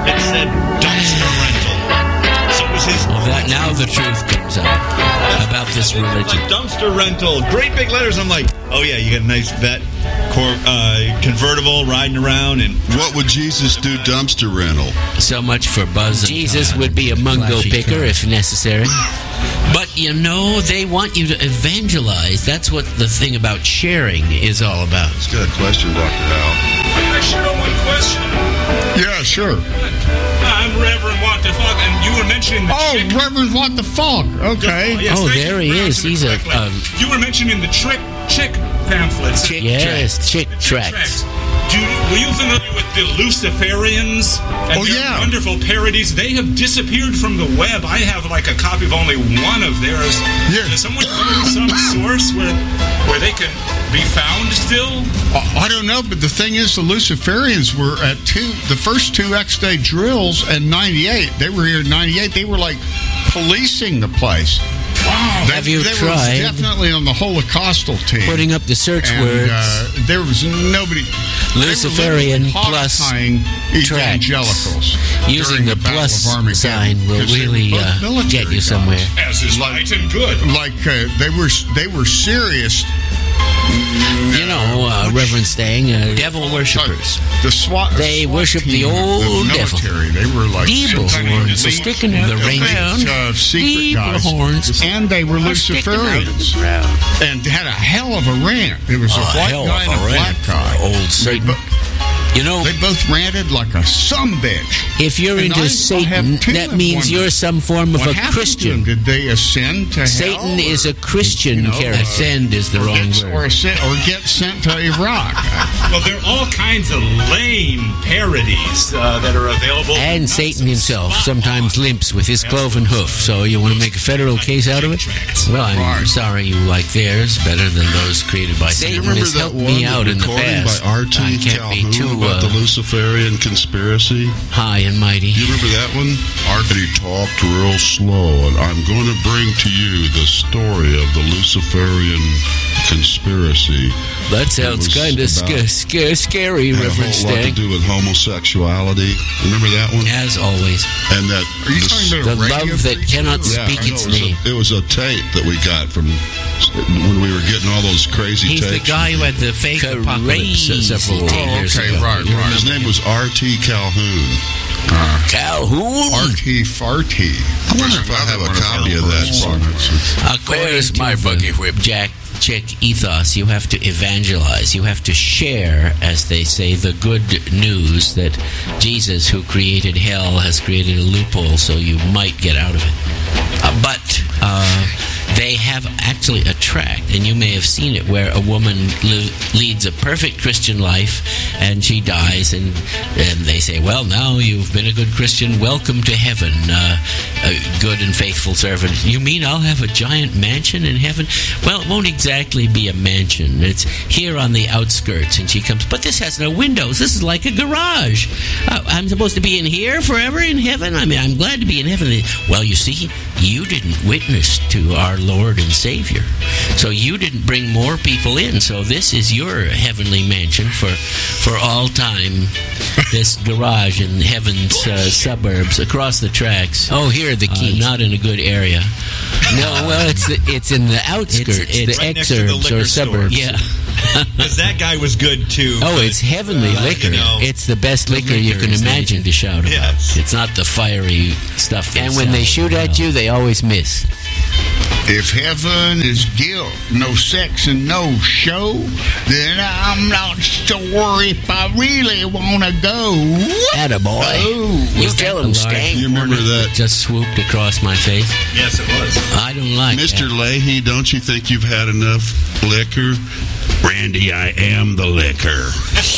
It said dumpster rental. So it was his... Now the truth comes out about this religion. Like dumpster rental. Great big letters. I'm like, oh yeah, you got a nice vet convertible riding around. And what would Jesus do dumpster rental? So much for buzz. Jesus would be a mungo picker if necessary. But, they want you to evangelize. That's what the thing about sharing is all about. It's a good question, Dr. Al. I should have one question. Yeah, sure. I'm Reverend What the Fuck, and you were mentioning the chick. Reverend What the Fuck. Okay. Yes, there he is. He's a... you were mentioning the chick pamphlets. Chick tracts. Were you familiar with the Luciferians and their wonderful parodies? They have disappeared from the web. I have like a copy of only one of theirs. Yeah. Does someone know some source where they can be found still? I don't know, but the thing is, the Luciferians were at the first two X-Day drills in 98. They were here in 98. They were like policing the place. Wow. Have you they tried? Were definitely on the Holocaustal team. Putting up the search words. There was nobody. Luciferian plus evangelicals. Using the plus sign will really get you somewhere. As is light and good. Like they were serious. Reverend Stang, devil worshippers. The SWAT. They worship the old devil. They were like evil horns sticking out the Rangers, secret guys, horns, and they were Luciferians, and had a hell of a rant. It was a white guy and a black guy. Old Satan. They both ranted like a sumbitch. If you're into Satan, that means you're some form of a Christian. Did they ascend to hell? Satan is a Christian character. Ascend is the wrong word. Or get sent to Iraq. Well, there are all kinds of lame parodies that are available. And Satan himself sometimes limps with his cloven hoof. So you want to make a federal case out of it? Well, I'm sorry you like theirs better than those created by Satan. Has helped me out in the past. By R.T. I can't be too about the Luciferian conspiracy. High and mighty. You remember that one? He talked real slow, and I'm going to bring to you the story of the Luciferian conspiracy. That sounds kind of scary, Reverend Stang. Had a whole lot to do with homosexuality. Remember that one? As always. And that the love that cannot speak its name. It was a tape that we got from when we were getting all those crazy tapes. He's the guy who had the fake apocalypse several years ago. Right. His name was R.T. Calhoun. Calhoun? R.T. Farty. I wonder if I have a copy of that. Where's my buggy whip, Jack? Check ethos. You have to evangelize. You have to share, as they say, the good news that Jesus, who created hell, has created a loophole so you might get out of it. But they have actually a tract, and you may have seen it, where a woman leads a perfect Christian life, and she dies, and they say, well, now you've been a good Christian, welcome to heaven, a good and faithful servant. You mean I'll have a giant mansion in heaven? Well, it won't exactly be a mansion. It's here on the outskirts, and she comes, but this has no windows. This is like a garage. I'm supposed to be in here forever in heaven? I mean, I'm glad to be in heaven. Well, you see, you didn't witness to our Lord and Savior. So you didn't bring more people in. So this is your heavenly mansion for all time. This garage in heaven's suburbs across the tracks. Oh, here are the keys. Not in a good area. No, well, it's in the outskirts, it's the right exurbs or suburbs. Yeah. Because that guy was good too. Oh, it's heavenly liquor. It's the best liquor you can imagine to shout about. Yes. It's not the fiery stuff. And when they shoot at you, they always miss. If heaven is guilt, no sex and no show, then I'm not sure if I really want to go. Attaboy. Oh, you tell him, Stang. You remember that? Just swooped across my face. Yes, it was. I don't like Mr. that. Leahy, don't you think you've had enough liquor? Randy, I am the liquor.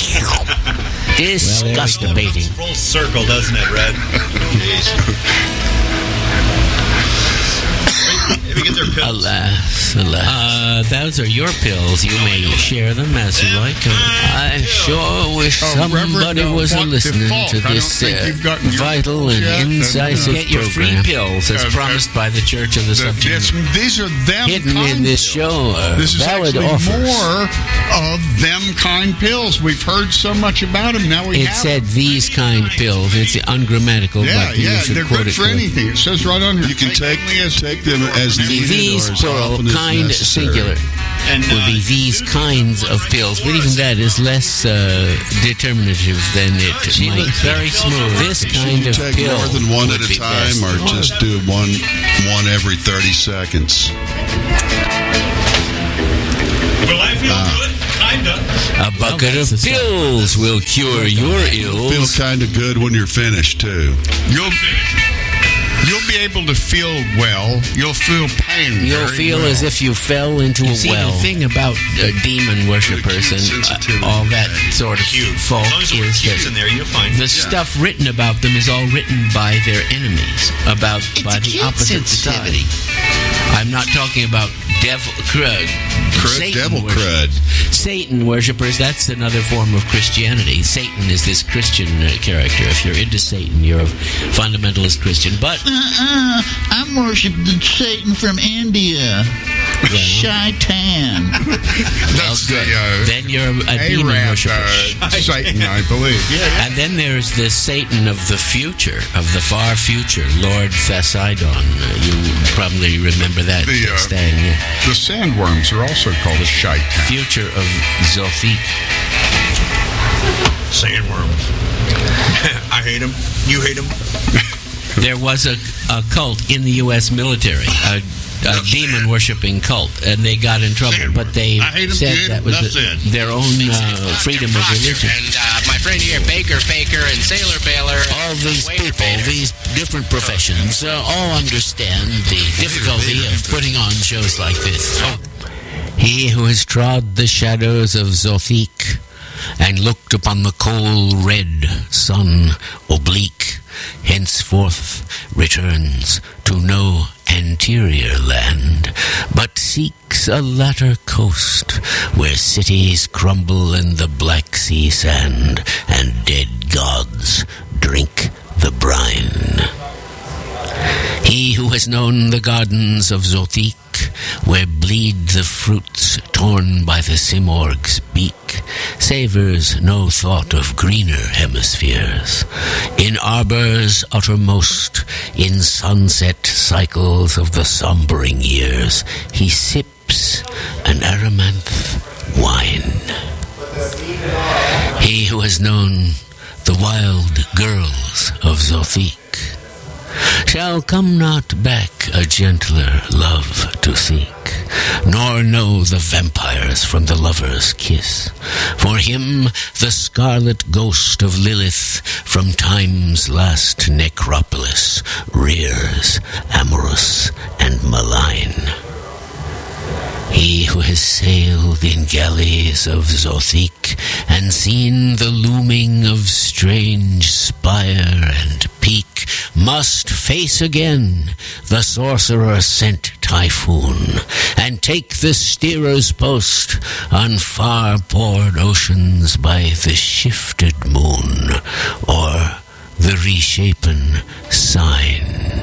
Disgusting. Full circle, doesn't it, Red? we get their pills? Alas. Those are your pills. You may share them as you like. I sure wish somebody was listening to this vital and incisive Get your free pills as promised by the Church of the Subject. These are them hidden kind in this pills. show are This is valid actually offers. more of them kind pills. We've heard so much about them. Now we It have said them. these kind pills. It's ungrammatical, Yeah, but you should they're quote good it for correctly. anything. It says right on here. You can take them as needed These or as plural, often as kind necessary. singular, would be these kinds of pills. But even that is less determinative than it She might looks be. very smooth. This kind of Take pill more than one would at a be time, best. or just do one every 30 seconds. Will I feel good? Kinda. A bucket of pills will cure your Feel ills. kind of good when you're finished, too. You'll be able to feel well. You'll feel pain. You'll very feel well. as if you fell into a See, well. the thing about Demon worshippers and sensitivity. all that sort of folk As long as the word is Q's in that there, you're fine. the stuff written about them is all written by their enemies, by the cute opposite sensitivity. side. I'm not talking about devil crud. Devil crud. Satan worshippers, that's another form of Christianity. Satan is this Christian character. If you're into Satan, you're a fundamentalist Christian. But I'm worshiping Satan from India. Shaitan. That's the then you're a demon Arab worshipper. Satan, I believe. And then there's the Satan of the future, of the far future, Lord Poseidon. You probably remember that text, yeah. The sandworms are also called a shaitan. Future of Zothique. Sandworms. I hate them. You hate them. There was a cult in the U.S. military, a demon-worshipping cult, and they got in trouble, but they I hate 'em, said dude. that was That's it. their own freedom of religion. And my friend here, Baker Faker and Sailor Baylor. All these people, these different professions, all understand the difficulty of putting on shows like this. He who has trod the shadows of Zothique and looked upon the cold red sun oblique, henceforth returns to no anterior land, but seeks a latter coast where cities crumble in the Black Sea sand and dead gods drink the brine. He who has known the gardens of Zothique, where bleed the fruits torn by the Simorg's beak, savors no thought of greener hemispheres. In arbors uttermost, in sunset cycles of the sombering years, he sips an Aramanth wine. He who has known the wild girls of Zothique shall come not back a gentler love to seek, nor know the vampires from the lover's kiss. For him the scarlet ghost of Lilith from time's last necropolis rears, amorous and malign. He who has sailed in galleys of Zothique and seen the looming of strange spire and peak must face again the sorcerer-sent typhoon and take the steerer's post on far-poured oceans by the shifted moon or the reshapen sign.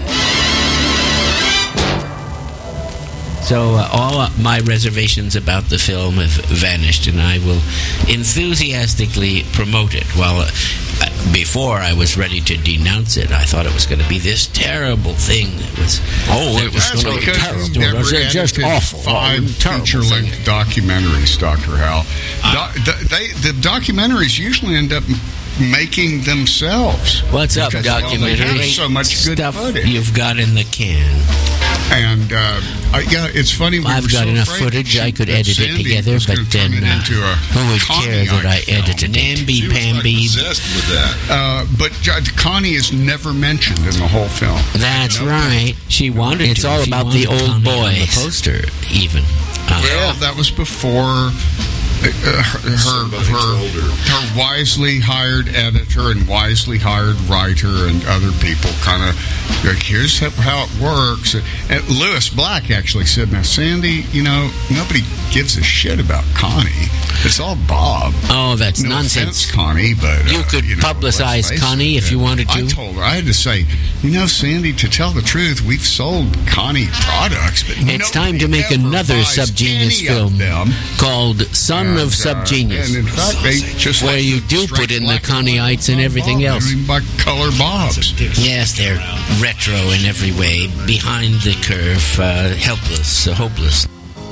So all my reservations about the film have vanished, and I will enthusiastically promote it. While before I was ready to denounce it, I thought it was going to be this terrible thing. It was That's going to be because terrible. you never It was just edited awful. 5 Terrible feature-length thing. documentaries, Dr. Hal. The documentaries usually end up making themselves. What's up, Because, well, they documentary? have so much good stuff footage. you've got in the can. And yeah, it's funny. I've got enough footage I could edit it together, but then who would care that I edited it? Namby-pamby. Possessed with that. But Connie is never mentioned in the whole film. That's right. She wanted It's to. all She about wanted the old Connie on boys. the poster, even. Well, that was before her wisely hired editor and wisely hired writer and other people kind of like, here's how it works. And Lewis Black actually said, now, Sandy, nobody gives a shit about Connie. It's all Bob. Oh, that's no nonsense. Offense, Connie, but you could publicize Connie if you wanted to. I told her, I had to say, Sandy, to tell the truth, we've sold Connie products, but it's time to make another Subgenius film called Son of Subgenius, and in fact, they just where you do put in the Connieites and everything else. By color Bobs. Yes, they're retro in every way, behind the curve, helpless, hopeless.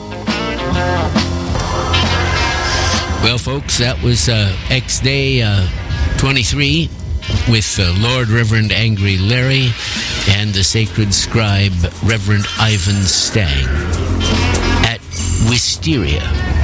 Well, folks, that was X-Day 23 with Lord Reverend Angry Larry and the sacred scribe Reverend Ivan Stang at Wisteria.